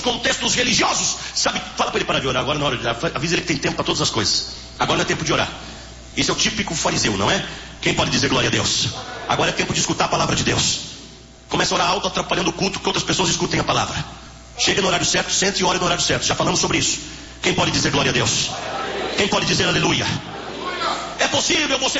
contextos religiosos, sabe? Fala para ele parar de orar agora na hora de orar. Avisa ele que tem tempo para todas as coisas. Agora não é tempo de orar. Isso é o típico fariseu, não é? Quem pode dizer glória a Deus? Agora é tempo de escutar a palavra de Deus. Começa a orar alto, atrapalhando o culto, que outras pessoas escutem a palavra. Chega no horário certo, sente e ore no horário certo. Já falamos sobre isso. Quem pode dizer glória a Deus? Quem pode dizer aleluia? É possível você